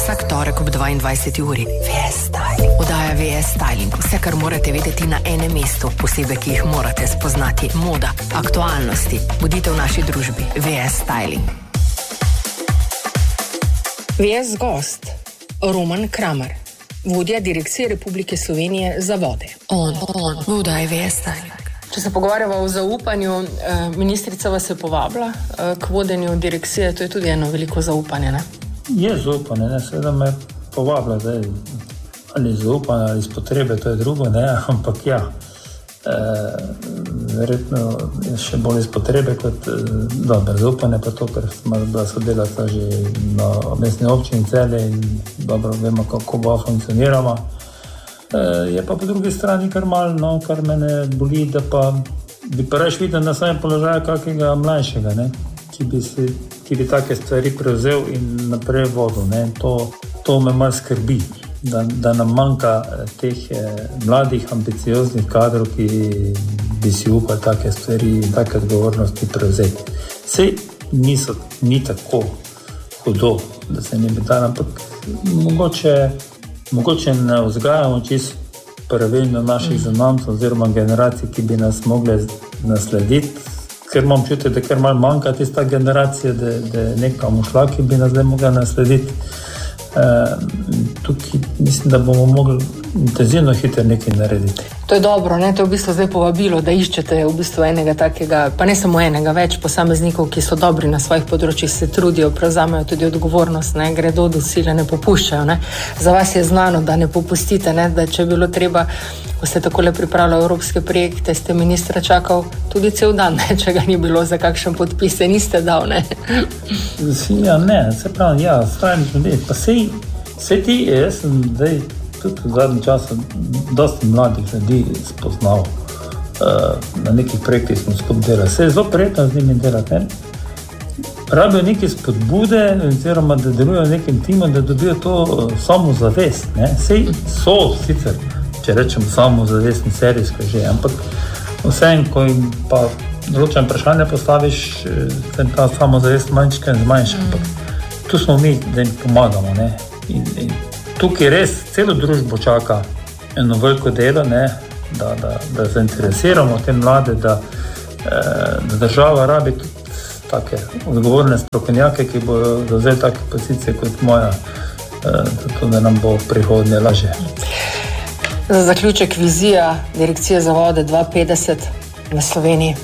vsak torek ob 22. uri. VS Styling. Oddaja VS Styling. Vse, kar morate vedeti na enem mestu. Posebej, ki jih morate spoznati. Moda, aktualnosti. Bodite v naši družbi. VS Styling. VS gost. Roman Kramer. Vodja Direkcije Republike Slovenije za vode. V oddaji VS Styling. Če se pogovarjava o zaupanju, ministrica vas je povabila k vodenju direkcije, to je tudi eno veliko zaupanje, ne? Je zaupanje, ne, seveda me povabila, zdaj, ali zaupanje, ali iz potrebe, to je drugo, ne, ampak ja, verjetno je še bolj iz potrebe kot dobro zaupanje, pa to, ker smo bila sodelata že na mestni občini Celje in dobro vemo, kako bo funkcioniramo. Je pa po drugi strani kar malo, no, kar mene boli, da pa bi pa reč videl na samem položaju kakega mlajšega, ne, ki bi take stvari prevzel in naprej vodil, ne. To me malo skrbi, da nam manjka teh mladih, ambicioznih kadrov, ki bi si upali take stvari in take odgovornosti prevzeti. Sej ni tako hudo, da se ne bi dal, ampak mogoče ne vzgajamo čisto pravilno naših zanamcev oziroma generacij, ki bi nas mogli naslediti, ker imam čuti, da kar malo manjka tista generacija, da je nekam ušla, ki bi nas zdaj mogla naslediti. Tukaj mislim, da bomo mogli intenzivno hitro nekaj narediti. To je dobro, ne? To je v bistvu zdaj povabilo, da iščete v bistvu enega takega, pa ne samo enega, več posameznikov, ki so dobri na svojih področjih, se trudijo, prevzamejo tudi odgovornost, ne? Gredo do sile, ne popuščajo, ne? Za vas je znano, da ne popustite, ne? Da če bilo treba, ko ste takole pripravljali evropske projekte, ste ministra čakal tudi cel dan, ne? Če ga ni bilo za kakšen podpis, se niste dal, ne? Ja, ne, se pravi, ja, stavim ljudi, pa sej ti, jaz sem zdaj tudi v zadnjem času dosti mladih ljudi spoznal, na nekih projektih smo skupaj delali. Se je zelo prijetno z njimi delati, ne? Rabijo neke spodbude, oziroma da delujejo v nekem timu, da dobijo to samozavest, ne? Sej so sicer, če rečem samozavestni serijsko že, ampak vsem, ko jim pa določen vprašanje postaviš, se ta samozavest manjška in zmanjša, ampak tu smo mi, da jim pomagamo, ne? In tukaj res celo družbo čaka eno veliko delo, ne, da zainteresiramo te mlade, da država rabi tudi take odgovorne strokovnjake, ki bodo zavzeli take pozicije kot moja, zato da nam bo prihodnje lažje. Za zaključek vizija Direkcije za vode 2050 v Sloveniji.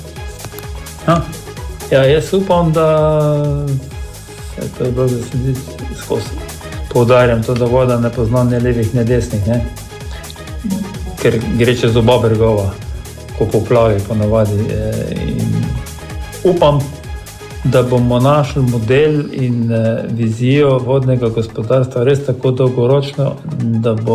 Ja, jaz upam, da to je bilo zaslediti skozi. Poudarjam to, da voda ne pozna ne levih, ne desnih, ne? Ker gre čez oba bregova, ko poplavi ponavadi. In upam, da bomo našli model in vizijo vodnega gospodarstva res tako dolgoročno, da bo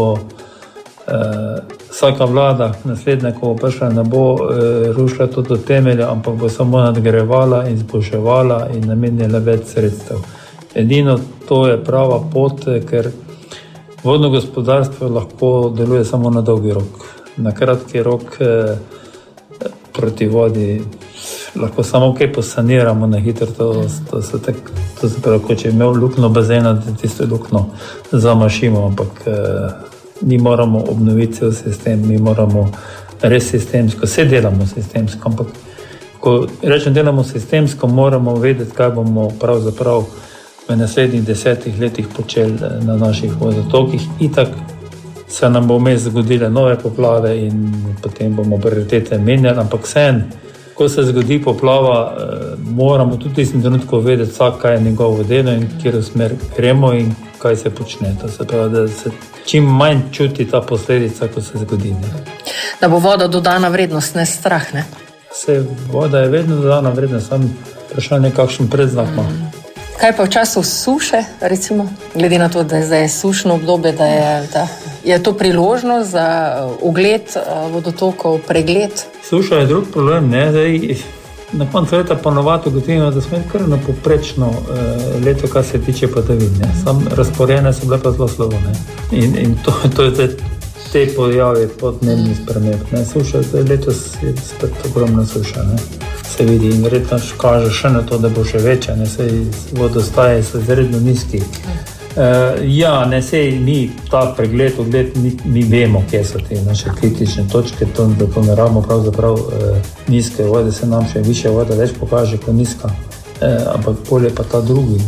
vsaka vlada naslednja, ko bo prišla, ne bo rušila to do temelja, ampak bo samo nadgrajevala in izboljševala in namenjala več sredstev. Edino to je prava pot, ker vodno gospodarstvo lahko deluje samo na dolgi rok. Na kratki rok proti vodi lahko samo kaj posaniramo na hitro, to se pravi, ko če imel lukno bazena, da tisto lukno zamašimo, ampak mi moramo obnoviti cel sistem, mi moramo res sistemsko, vse delamo sistemsko, ampak ko rečem delamo sistemsko, moramo vedeti, kaj bomo pravzaprav v naslednjih 10 letih počeli na naših vodotokih. Itak se nam bo vmes zgodile nove poplave in potem bomo prioritete menjali, ampak vseeno, ko se zgodi poplava, moramo tudi v tistem trenutku vedeti vsak, kaj je njegovo delo in kjer smer gremo in kaj se počne. To se pravi, da se čim manj čuti ta posledica, ko se zgodi. Ne? Da bo voda dodana vrednost, ne strah, ne? Voda je vedno dodana vrednost, samo vprašanje kakšen predznak ima. Kaj pa v času suše, recimo, glede na to, da je zdaj sušno obdobje, da je to priložnost za ogled vodotokov, pregled? Suša je drug problem, ne? Zdaj, na koncu leta ponovati ugotovimo, da smo kar na poprečno leto, kar se tiče padavin, ne? Sam razporejene so bile pa zelo slabo, ne? In to je te pojave podnebnih sprememb, ne? Suša, zdaj letos je spet ogromna suša, ne? Se vidi in verjetno kaže še na to, da bo še večja, ne? Saj vodostaje so izredno nizki. Ja, ne sej mi ta pregled, mi vemo, kje so te naše kritične točke, da to ne rabimo pravzaprav nizke vode, se nam še više voda več pokaže kot nizka, ampak bolje pa ta drugi,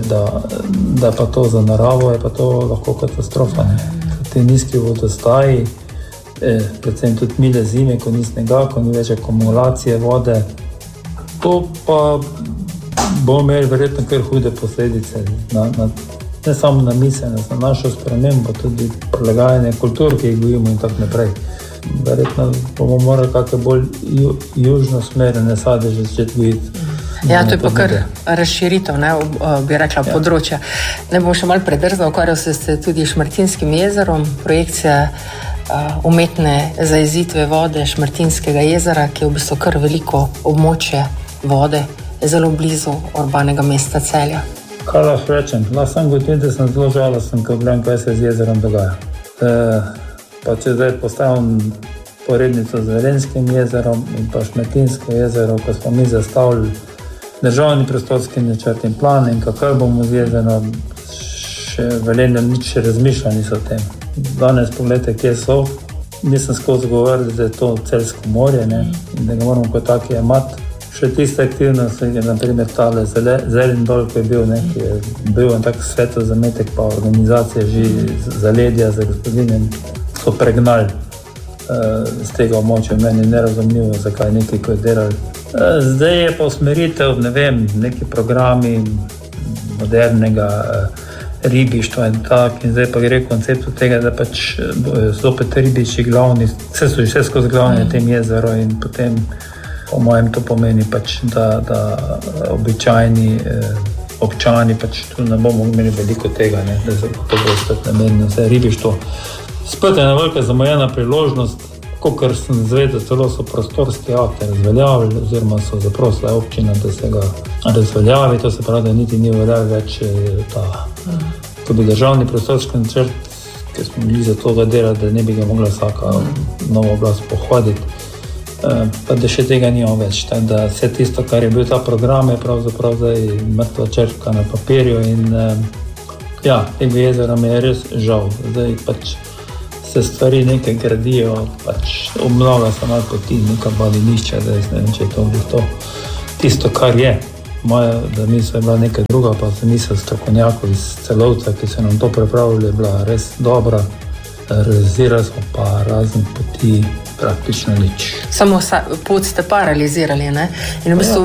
da pa to za naravo je pa to lahko katastrofa. Te nizki vodostaji, predvsem tudi mile zime, ko ni snega, ko ni več akumulacije vode, to pa bo imeli verjetno kar hude posledice ne samo na miselnost, na našo spremembo, tudi prilagajanje kultur, ki jih gojimo in tako naprej. Verjetno bomo morali kakšne bolj južno smerene sadeže začeti gojiti. Ja, to je pa kar razširitev, bi rekla, področja. Ne bom še malo predrzal, ukvarjal se tudi Šmartinskim jezerom, projekcija umetne zajezitve vode Šmartinskega jezera, ki je v bistvu kar veliko območje vode, zelo blizu urbanega mesta Celja. Kaj lahko rečem? Lahko sem gotovim, da sem zelo žalosten, ko gledam, kaj se z jezerom dogaja. Pa če zdaj postavim porednico z Velenskim jezerom in pa Šmartinsko jezero, ko smo mi zastavili državni prostorski načrt in plan in kakor bomo z jezerom, še Velenjem nič še razmišljali niso o tem. Danes pogledajte, kje so. Nisem skozi govoril, da je to Celjsko morje, ne? In da ga moramo kot taki imati. Še tiste aktivnosti, je na primer tale Zelin dol, ko je bil en tak sveto zametek, pa organizacije že zaledja za gospodinjem so pregnali z tega območja. Meni nerazumljivo, zakaj nekaj, ko je delali. Zdaj je pa usmeritev, ne vem, neki programi modernega ribištva in tak, in zdaj pa gre koncept od tega, da pač zopet ribiči glavni, vse skozi glavni na tem jezeru in potem po mojem to pomeni pač, da običajni občani pač tu ne bomo imeli veliko tega, ne, da se to bo spet namenjeno za ribištvo. Spet je ena velika zamujena priložnost, kakor sem zvedel, celo so prostorski akte razveljavili, oziroma so zaprosile občina, da se ga razveljavi, to se pravi, da niti ni veljav več ko bi državni prostorski načrt, ki smo bili za toga dela, da ne bi ga mogla vsaka nova oblast pohoditi. Pa da še tega nimamo več, tako da vse tisto, kar je bil ta program, je pravzaprav zdaj mrtva črka na papirju in tega jezera mi je res žal. Zdaj pač se stvari nekaj gradijo, pač obnavlja se malo poti, neka balinišča, zdaj ne vem, če je to tisto, kar je. Moja, da misel je bila nekaj druga, pa se misel strokovnjakov iz Celovca, ki so nam to pripravili, je bila res dobra. Realizirali smo pa razne poti, praktično nič. Samo pot ste pa realizirali, ne? In v bistvu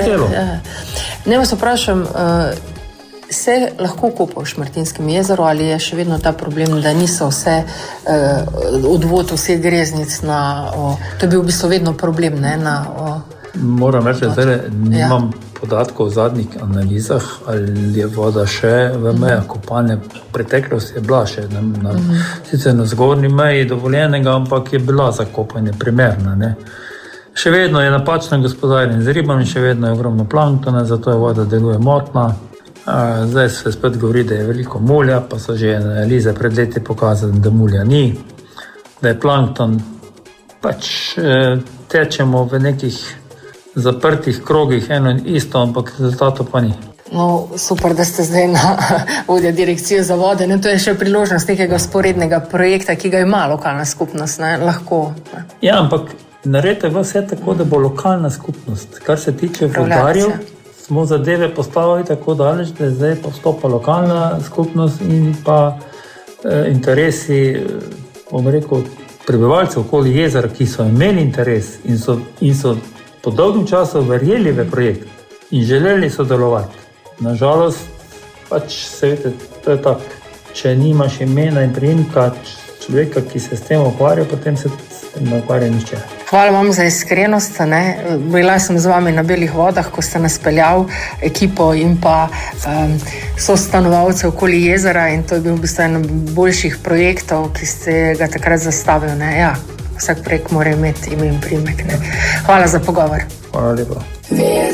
ne vas vprašam, se lahko kopa v Šmartinskem jezeru ali je še vedno ta problem, da niso vse odvod vseh greznic to je bil v bistvu vedno problem, ne? Moram reči, da nimam podatkov v zadnjih analizah, ali je voda še v mejah kopanja. Preteklost je bila še sicer na zgornji meji dovoljenega, ampak je bila za kopanje primerna. Ne? Še vedno je napačno gospodarjenje z ribami, še vedno je ogromno planktona, zato je voda deluje motna. Zdaj se spet govori, da je veliko mulja, pa so že analize pred leti pokazali, da mulja ni, da je plankton, pač tečemo v nekih zaprtih krogih eno in isto, ampak rezultatov pa ni. No, super, da ste zdaj na vodja direkcije za vode. To je še priložnost nekega sporednega projekta, ki ga ima lokalna skupnost, ne? Lahko. Ja, ampak naredite vse tako, da bo lokalna skupnost. Kar se tiče vodarjev, smo zadeve postavili tako daleč, da je zdaj postopa lokalna skupnost in pa interesi, bom rekel, prebivalcev okoli jezera, ki so imeli interes in so po dolgem času verjeli v projekt in želeli sodelovati. Nažalost, pač se veste, to je tako. Če nimaš imena in priimka človeka, ki se s tem ukvarja, potem se s tem ne ukvarja nihče. Hvala vam za iskrenost. Bila sem z vami na Belih vodah, ko ste nas peljal ekipo in pa sostanovalce okoli jezera in to je bil v bistvu eno boljših projektov, ki ste ga takrat zastavili. Ja. Vsak projekt mora imeti ime in priimek. Hvala za pogovor. Hvala lepa.